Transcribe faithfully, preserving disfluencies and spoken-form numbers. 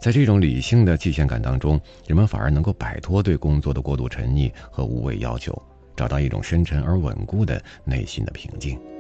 在这种理性的期限感当中，人们反而能够摆脱对工作的过度沉溺和无谓要求，找到一种深沉而稳固的内心的平静。